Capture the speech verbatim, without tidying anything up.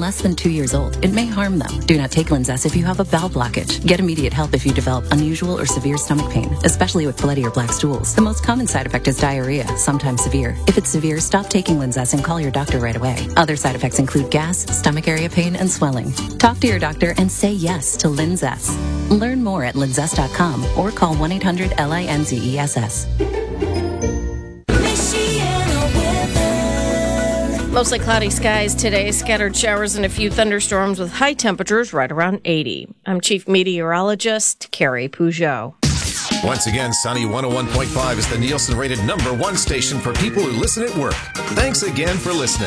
less than two years old, it may harm them. Do not take Linzess if you have a bowel blockage. Get immediate help if you develop unusual or severe stomach pain, especially with bloody or black stools. The most common side effect is diarrhea, sometimes severe. If it's severe, stop taking Linzess and call your doctor right away. Other side effects include gas, stomach area pain, and swelling. Talk to your doctor and say yes to Linzess. Learn more at linzess dot com or call one eight hundred L I N Z E S S. Mostly cloudy skies today, scattered showers and a few thunderstorms with high temperatures right around eighty. I'm Chief Meteorologist Carrie Peugeot. Once again, Sunny one oh one point five is the Nielsen-rated number one station for people who listen at work. Thanks again for listening.